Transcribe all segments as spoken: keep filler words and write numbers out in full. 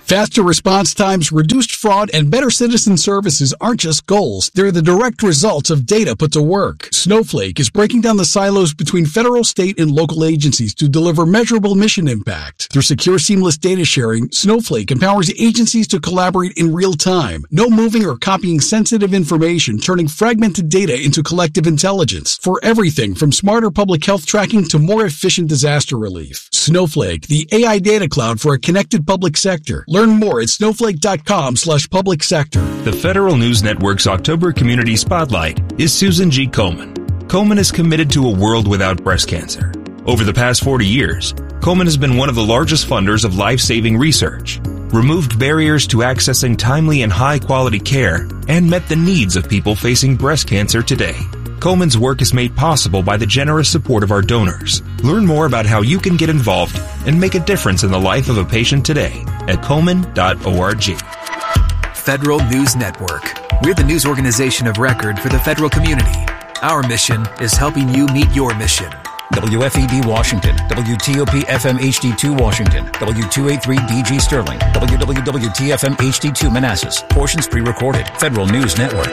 Faster response times, reduced fraud, and better citizen services aren't just goals. They're the direct results of data put to work. Snowflake is breaking down the silos between federal, state, and local agencies to deliver measurable mission impact. Through secure, seamless data sharing, Snowflake empowers agencies to collaborate in real time. No moving or copying sensitive information, turning fragmented data into collective intelligence. For everything from smarter public health tracking to more efficient disaster relief. Snowflake, the A I data cloud for a connected public sector. Learn more at snowflake.com slash public sector. The Federal News Network's October Community Spotlight is Susan G. Komen. Komen is committed to a world without breast cancer. Over the past forty years, Komen has been one of the largest funders of life-saving research, removed barriers to accessing timely and high-quality care, and met the needs of people facing breast cancer today. Komen's work is made possible by the generous support of our donors. Learn more about how you can get involved and make a difference in the life of a patient today at komen dot org. Federal News Network. We're the news organization of record for the federal community. Our mission is helping you meet your mission. W F E D Washington, W T O P F M H D two Washington, W two eighty-three D G Sterling, W W W T F M H D two Manassas. Portions pre-recorded. Federal News Network.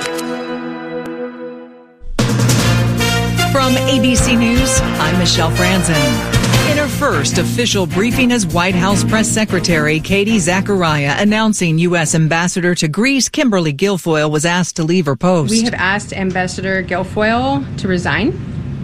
From A B C News, I'm Michelle Franzen. In her first official briefing as White House Press Secretary, Katie Zachariah announcing U S Ambassador to Greece, Kimberly Guilfoyle, was asked to leave her post. We have asked Ambassador Guilfoyle to resign.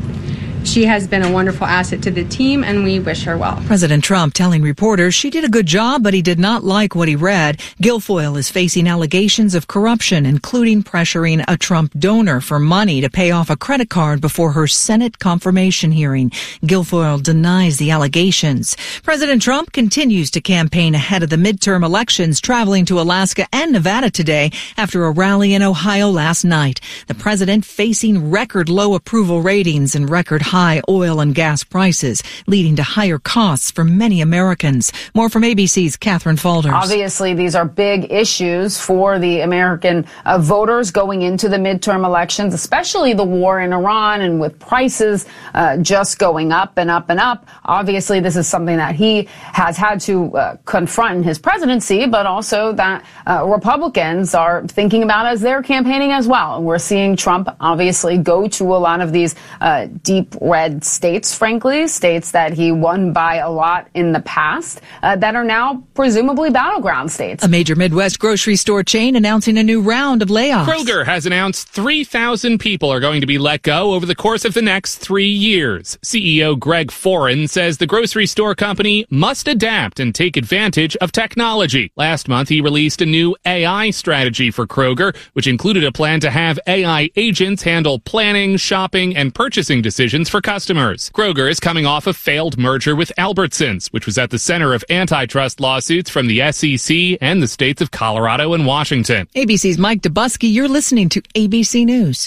She has been a wonderful asset to the team, and we wish her well. President Trump telling reporters she did a good job, but he did not like what he read. Guilfoyle is facing allegations of corruption, including pressuring a Trump donor for money to pay off a credit card before her Senate confirmation hearing. Guilfoyle denies the allegations. President Trump continues to campaign ahead of the midterm elections, traveling to Alaska and Nevada today after a rally in Ohio last night. The president facing record low approval ratings and record high oil and gas prices, leading to higher costs for many Americans. More from A B C's Catherine Falders. Obviously, these are big issues for the American uh, voters going into the midterm elections, especially the war in Iran, and with prices uh, just going up and up and up. Obviously, this is something that he has had to uh, confront in his presidency, but also that uh, Republicans are thinking about as they're campaigning as well. And we're seeing Trump obviously go to a lot of these uh, deep red states, frankly, states that he won by a lot in the past, uh, that are now presumably battleground states. A major Midwest grocery store chain announcing a new round of layoffs. Kroger has announced three thousand people are going to be let go over the course of the next three years. C E O Greg Foran says the grocery store company must adapt and take advantage of technology. Last month, he released a new A I strategy for Kroger, which included a plan to have A I agents handle planning, shopping, and purchasing decisions for customers. Kroger is coming off a failed merger with Albertsons, which was at the center of antitrust lawsuits from the S E C and the states of Colorado and Washington. A B C's Mike Dubusky, you're listening to A B C News.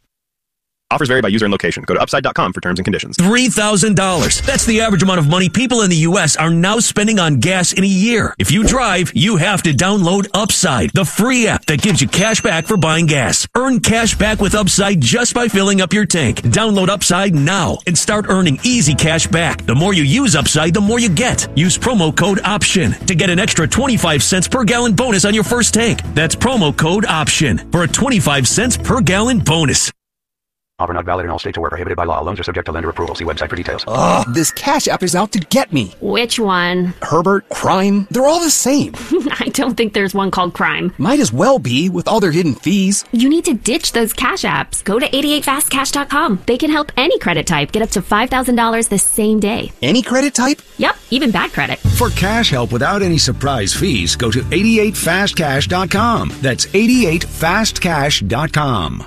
Offers vary by user and location. Go to upside dot com for terms and conditions. three thousand dollars. That's the average amount of money people in the U S are now spending on gas in a year. If you drive, you have to download Upside, the free app that gives you cash back for buying gas. Earn cash back with Upside just by filling up your tank. Download Upside now and start earning easy cash back. The more you use Upside, the more you get. Use promo code OPTION to get an extra twenty-five cents per gallon bonus on your first tank. That's promo code OPTION for a twenty-five cents per gallon bonus. Offer not valid in all states or where prohibited by law. Loans are subject to lender approval. See website for details. Ugh, this Cash App is out to get me. Which one? Herbert, Crime, they're all the same. I don't think there's one called Crime. Might as well be with all their hidden fees. You need to ditch those Cash Apps. Go to eighty-eight fast cash dot com. They can help any credit type get up to five thousand dollars the same day. Any credit type? Yep, even bad credit. For cash help without any surprise fees, go to eighty-eight fast cash dot com. That's eighty-eight fast cash dot com.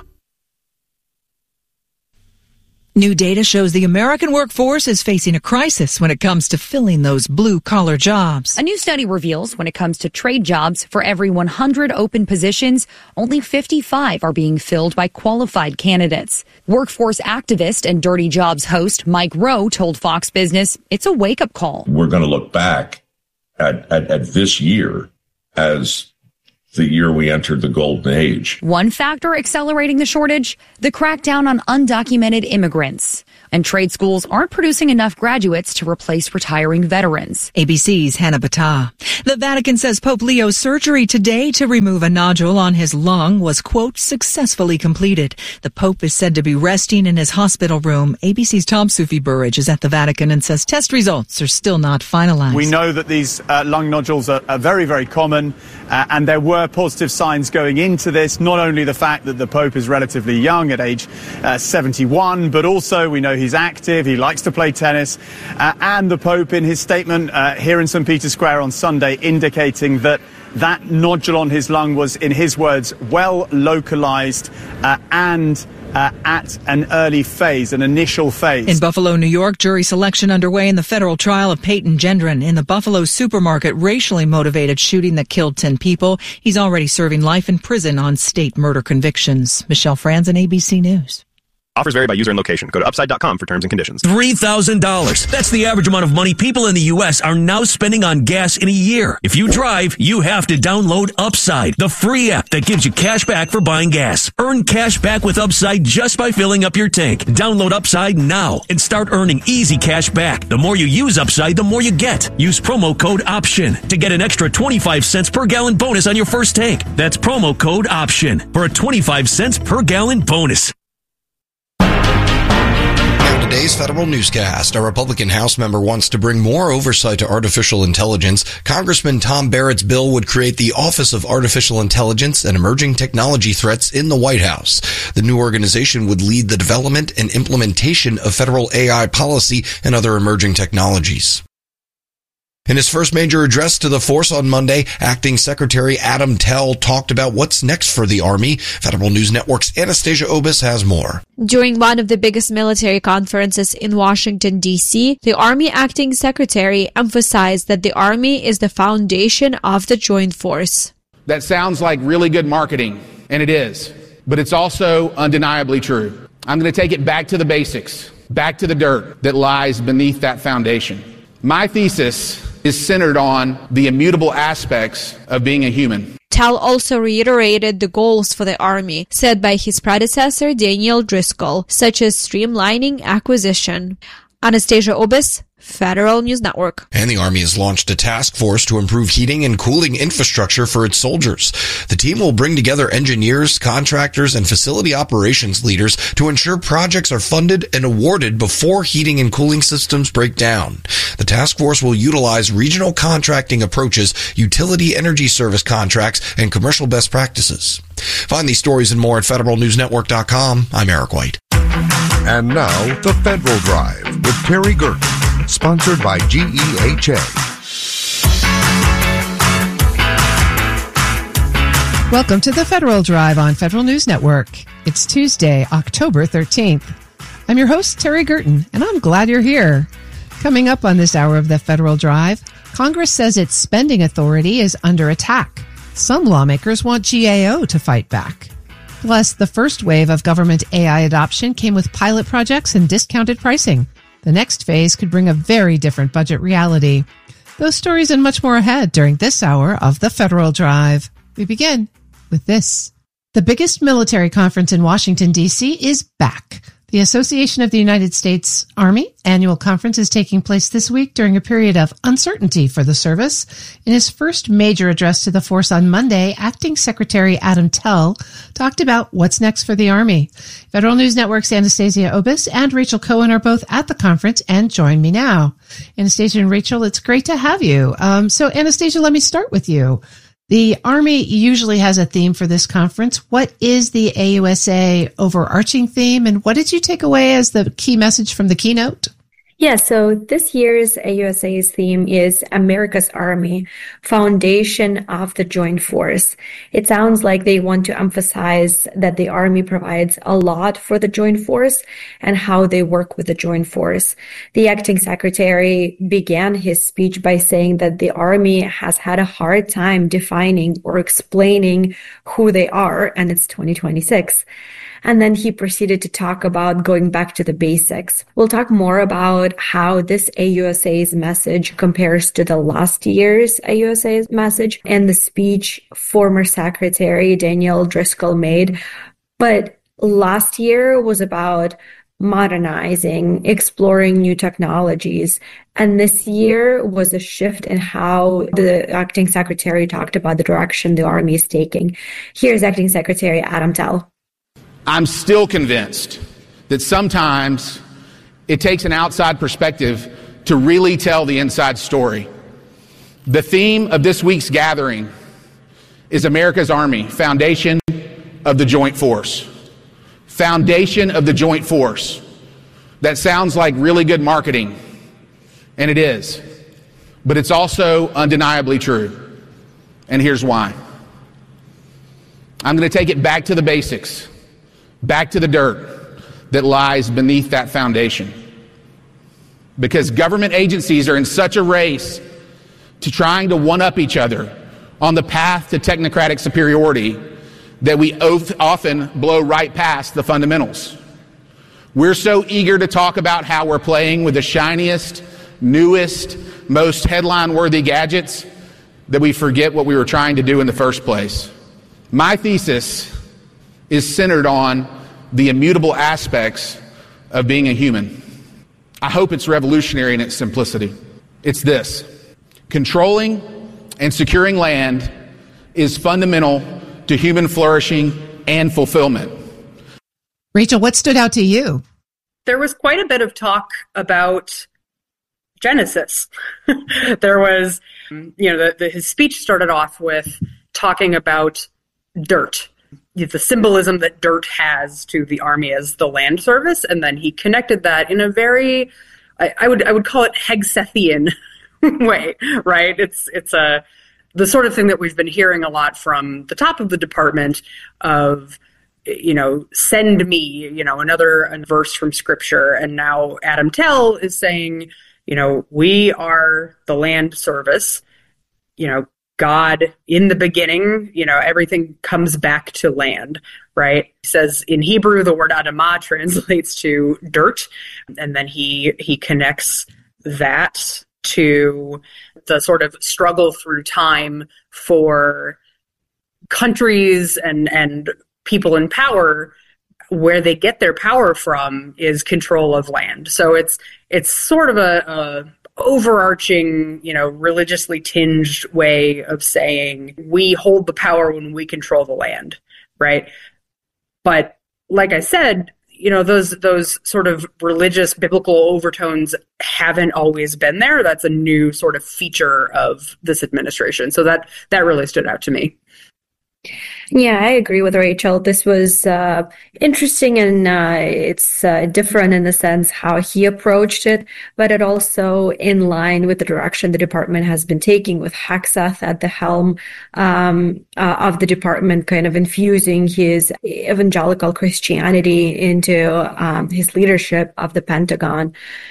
New data shows the American workforce is facing a crisis when it comes to filling those blue-collar jobs. A new study reveals when it comes to trade jobs, for every one hundred open positions, only fifty-five are being filled by qualified candidates. Workforce activist and Dirty Jobs host Mike Rowe told Fox Business it's a wake-up call. We're going to look back at, at, at this year as the year we entered the golden age. One factor accelerating the shortage, the crackdown on undocumented immigrants. And trade schools aren't producing enough graduates to replace retiring veterans. A B C's Hannah Battah. The Vatican says Pope Leo's surgery today to remove a nodule on his lung was, quote, successfully completed. The Pope is said to be resting in his hospital room. A B C's Tom Sufi Burridge is at the Vatican and says test results are still not finalized. We know that these uh, lung nodules are, are very, very common, uh, and there were positive signs going into this, not only the fact that the Pope is relatively young at age uh, seventy-one, but also we know he's active, he likes to play tennis, uh, and the Pope in his statement uh, here in Saint Peter's Square on Sunday indicating that that nodule on his lung was, in his words, well localized uh, and Uh, at an early phase, an initial phase. In Buffalo, New York, jury selection underway in the federal trial of Peyton Gendron in the Buffalo supermarket racially motivated shooting that killed ten people. He's already serving life in prison on state murder convictions. Michelle Franzen, A B C News. Offers vary by user and location. Go to upside dot com for terms and conditions. three thousand dollars. That's the average amount of money people in the U S are now spending on gas in a year. If you drive, you have to download Upside, the free app that gives you cash back for buying gas. Earn cash back with Upside just by filling up your tank. Download Upside now and start earning easy cash back. The more you use Upside, the more you get. Use promo code OPTION to get an extra twenty-five cents per gallon bonus on your first tank. That's promo code OPTION for a twenty-five cents per gallon bonus. Today's federal newscast. A Republican House member wants to bring more oversight to artificial intelligence. Congressman Tom Barrett's bill would create the Office of Artificial Intelligence and Emerging Technology Threats in the White House. The new organization would lead the development and implementation of federal A I policy and other emerging technologies. In his first major address to the force on Monday, Acting Secretary Adam Tell talked about what's next for the Army. Federal News Network's Anastasia Obis has more. During one of the biggest military conferences in Washington, D C, the Army Acting Secretary emphasized that the Army is the foundation of the Joint Force. That sounds like really good marketing, and it is, but it's also undeniably true. I'm going to take it back to the basics, back to the dirt that lies beneath that foundation. My thesis is centered on the immutable aspects of being a human. Tell also reiterated the goals for the Army set by his predecessor Daniel Driscoll, such as streamlining acquisition. Anastasia Obis, Federal News Network. And the Army has launched a task force to improve heating and cooling infrastructure for its soldiers. The team will bring together engineers, contractors, and facility operations leaders to ensure projects are funded and awarded before heating and cooling systems break down. The task force will utilize regional contracting approaches, utility energy service contracts, and commercial best practices. Find these stories and more at federal news network dot com. I'm Eric White. And now, The Federal Drive with Terry Gerton, sponsored by G E H A. Welcome to The Federal Drive on Federal News Network. It's Tuesday, October thirteenth. I'm your host, Terry Gerton, and I'm glad you're here. Coming up on this hour of The Federal Drive, Congress says its spending authority is under attack. Some lawmakers want G A O to fight back. Plus, the first wave of government A I adoption came with pilot projects and discounted pricing. The next phase could bring a very different budget reality. Those stories and much more ahead during this hour of The Federal Drive. We begin with this. The biggest military conference in Washington, D C is back. The Association of the United States Army annual conference is taking place this week during a period of uncertainty for the service. In his first major address to the force on Monday, Acting Secretary Adam Tell talked about what's next for the Army. Federal News Network's Anastasia Obis and Rachel Cohen are both at the conference and join me now. Anastasia and Rachel, it's great to have you. Um, so Anastasia, let me start with you. The Army usually has a theme for this conference. What is the A U S A overarching theme, and what did you take away as the key message from the keynote? Yeah, so this year's A U S A's theme is America's Army, Foundation of the Joint Force. It sounds like they want to emphasize that the Army provides a lot for the Joint Force and how they work with the Joint Force. The acting secretary began his speech by saying that the Army has had a hard time defining or explaining who they are, and it's twenty twenty-six. And then he proceeded to talk about going back to the basics. We'll talk more about how this A U S A's message compares to the last year's A U S A's message and the speech former Secretary Daniel Driscoll made. But last year was about modernizing, exploring new technologies. And this year was a shift in how the acting secretary talked about the direction the Army is taking. Here's Acting Secretary Adam Tell. I'm still convinced that sometimes it takes an outside perspective to really tell the inside story. The theme of this week's gathering is America's Army, foundation of the joint force. Foundation of the joint force. That sounds like really good marketing, and it is. But it's also undeniably true. And here's why. I'm going to take it back to the basics, back to the dirt that lies beneath that foundation. Because government agencies are in such a race to trying to one-up each other on the path to technocratic superiority that we often blow right past the fundamentals. We're so eager to talk about how we're playing with the shiniest, newest, most headline-worthy gadgets that we forget what we were trying to do in the first place. My thesis is centered on the immutable aspects of being a human. I hope it's revolutionary in its simplicity. It's this: controlling and securing land is fundamental to human flourishing and fulfillment. Rachel, what stood out to you? There was quite a bit of talk about Genesis. There was, you know, the, the, his speech started off with talking about dirt, the symbolism that dirt has to the Army as the land service, and then he connected that in a very, I, I would I would call it Hegsethyian way, right? It's it's a the sort of thing that we've been hearing a lot from the top of the department of, you know, send me, you know, another verse from scripture. And now Adam Tell is saying, you know, we are the land service, you know, God in the beginning, you know, everything comes back to land, right? He says in Hebrew, the word Adamah translates to dirt. And then he, he connects that to the sort of struggle through time for countries and, and people in power. Where they get their power from is control of land. So it's it's sort of a, a overarching, you know, religiously tinged way of saying we hold the power when we control the land, right? But like I said, you know, those those sort of religious biblical overtones haven't always been there. That's a new sort of feature of this administration. So that that really stood out to me. Yeah, I agree with Rachel. This was uh, interesting, and uh, it's uh, different in the sense how he approached it, but it also in line with the direction the department has been taking, with Hegseth at the helm um, uh, of the department, kind of infusing his evangelical Christianity into um, his leadership of the Pentagon.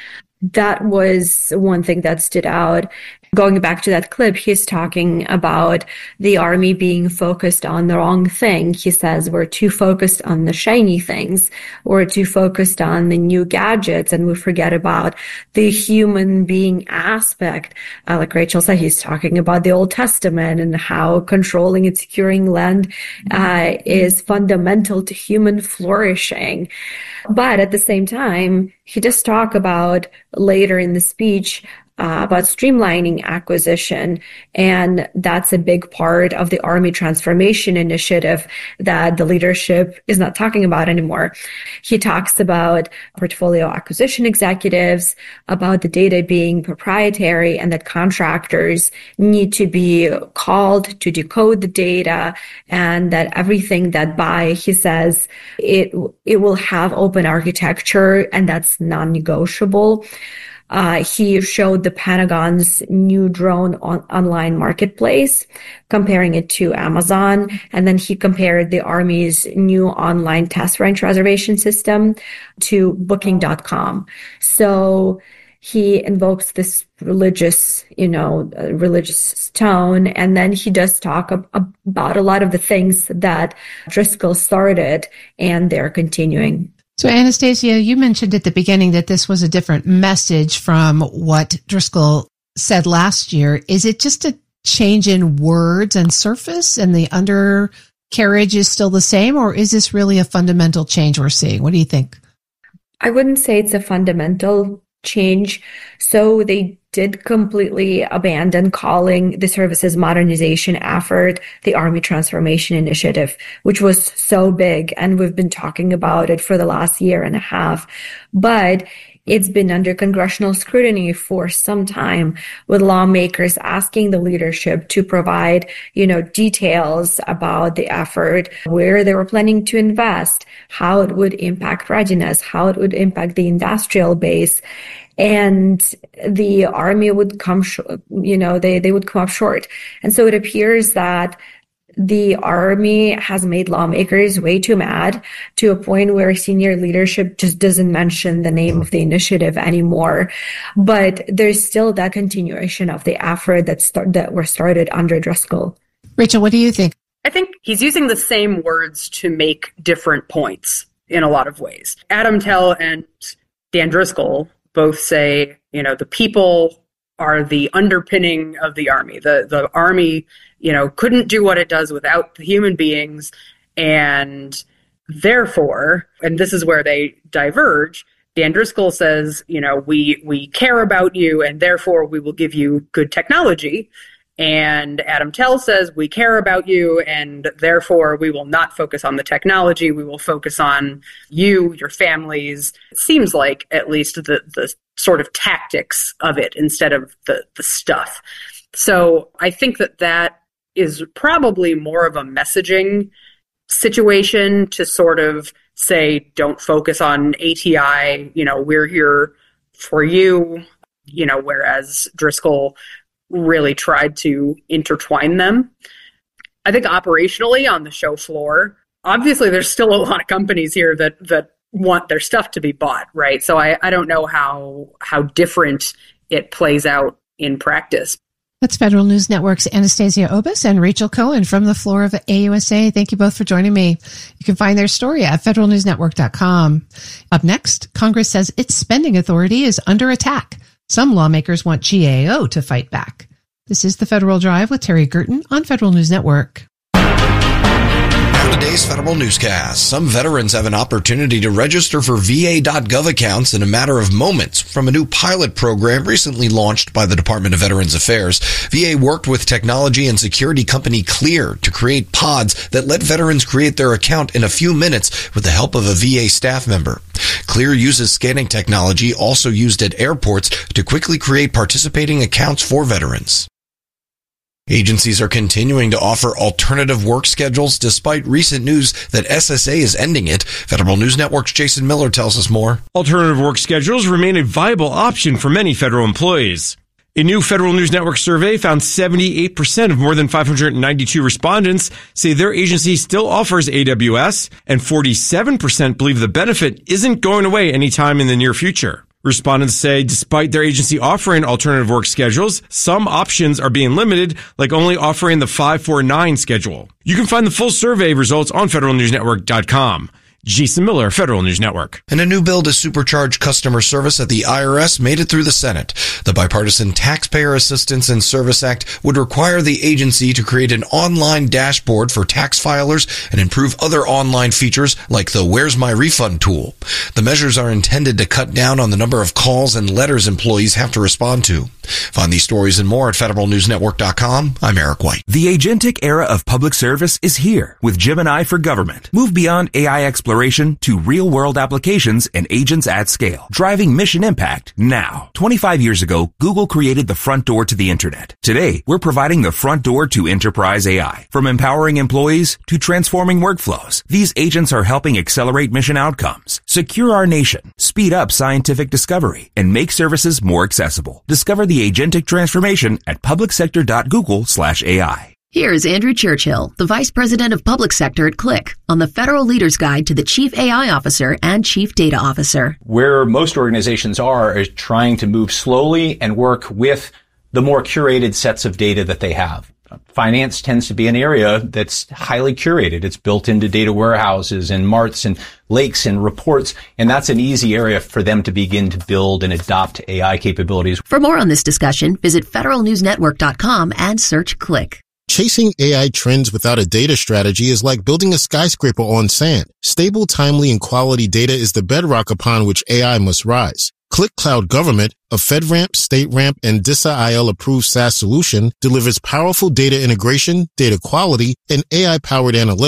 That was one thing that stood out. Going back to that clip, he's talking about the Army being focused on the wrong thing. He says we're too focused on the shiny things. We're too focused on the new gadgets, and we forget about the human being aspect. Uh, like Rachel said, he's talking about the Old Testament and how controlling and securing land uh, is fundamental to human flourishing. But at the same time, he does talk about later in the speech Uh, about streamlining acquisition. And that's a big part of the Army transformation initiative that the leadership is not talking about anymore. He talks about portfolio acquisition executives, about the data being proprietary, and that contractors need to be called to decode the data, and that everything that buy, he says, it, it will have open architecture, and that's non-negotiable. Uh, he showed the Pentagon's new drone on- online marketplace, comparing it to Amazon. And then he compared the Army's new online test range reservation system to booking dot com. So he invokes this religious, you know, uh, religious tone. And then he does talk ab- about a lot of the things that Driscoll started, and they're continuing. So, Anastasia, you mentioned at the beginning that this was a different message from what Driscoll said last year. Is it just a change in words and surface, and the undercarriage is still the same, or is this really a fundamental change we're seeing? What do you think? I wouldn't say it's a fundamental change. So they did completely abandon calling the services modernization effort the Army Transformation Initiative, which was so big. And we've been talking about it for the last year and a half. But it's been under congressional scrutiny for some time, with lawmakers asking the leadership to provide, you know, details about the effort, where they were planning to invest, how it would impact readiness, how it would impact the industrial base. And the Army would come, sh- you know, they, they would come up short. And so it appears that the Army has made lawmakers way too mad, to a point where senior leadership just doesn't mention the name of the initiative anymore. But there's still that continuation of the effort that start, that were started under Driscoll. Rachel, what do you think? I think he's using the same words to make different points in a lot of ways. Adam Tell and Dan Driscoll both say, you know, the people are the underpinning of the Army. The the Army, you know, couldn't do what it does without the human beings. And therefore, and this is where they diverge, Dan Driscoll says, you know, we we care about you, and therefore we will give you good technology. And Adam Tell says, we care about you, and therefore we will not focus on the technology. We will focus on you, your families. It seems like at least the, the sort of tactics of it instead of the, the stuff. So I think that that is probably more of a messaging situation to sort of say, don't focus on A T I, you know, we're here for you, you know, whereas Driscoll really tried to intertwine them. I think operationally on the show floor, obviously there's still a lot of companies here that that want their stuff to be bought, right? So I, I don't know how how different it plays out in practice. That's Federal News Network's Anastasia Obis and Rachel Cohen from the floor of A U S A. Thank you both for joining me. You can find their story at federal news network dot com. Up next, Congress says its spending authority is under attack. Some lawmakers want G A O to fight back. This is the Federal Drive with Terry Gerton on Federal News Network. Now today's Federal Newscast. Some veterans have an opportunity to register for V A dot gov accounts in a matter of moments from a new pilot program recently launched by the Department of Veterans Affairs. V A worked with technology and security company Clear to create pods that let veterans create their account in a few minutes with the help of a V A staff member. Clear uses scanning technology also used at airports to quickly create participating accounts for veterans. Agencies are continuing to offer alternative work schedules despite recent news that S S A is ending it. Federal News Network's Jason Miller tells us more. Alternative work schedules remain a viable option for many federal employees. A new Federal News Network survey found seventy-eight percent of more than five hundred ninety-two respondents say their agency still offers A W S, and forty-seven percent believe the benefit isn't going away anytime in the near future. Respondents say despite their agency offering alternative work schedules, some options are being limited, like only offering the five four nine schedule. You can find the full survey results on federal news network dot com. Jason Miller, Federal News Network. And a new bill to supercharge customer service at the I R S made it through the Senate. The Bipartisan Taxpayer Assistance and Service Act would require the agency to create an online dashboard for tax filers and improve other online features like the Where's My Refund tool. The measures are intended to cut down on the number of calls and letters employees have to respond to. Find these stories and more at federal news network dot com. I'm Eric White. The agentic era of public service is here with Gemini for Government. Move beyond A I exploration to real-world applications and agents at scale, driving mission impact now. twenty-five years ago, Google created the front door to the internet. Today, we're providing the front door to enterprise A I. From empowering employees to transforming workflows, these agents are helping accelerate mission outcomes, secure our nation, speed up scientific discovery, and make services more accessible. Discover the agentic transformation at public sector dot google slash A I. Here's Andrew Churchill, the Vice President of Public Sector at Click, on the Federal Leader's Guide to the Chief A I Officer and Chief Data Officer. Where most organizations are is trying to move slowly and work with the more curated sets of data that they have. Finance tends to be an area that's highly curated. It's built into data warehouses and marts and lakes and reports, and that's an easy area for them to begin to build and adopt A I capabilities. For more on this discussion, visit federal news network dot com and search Click. chasing A I trends without a data strategy is like building a skyscraper on sand. Stable, timely, and quality data is the bedrock upon which A I must rise. ClickCloud Government, a FedRAMP, StateRAMP, and D I S A I L approved SaaS solution, delivers powerful data integration, data quality, and A I-powered analytics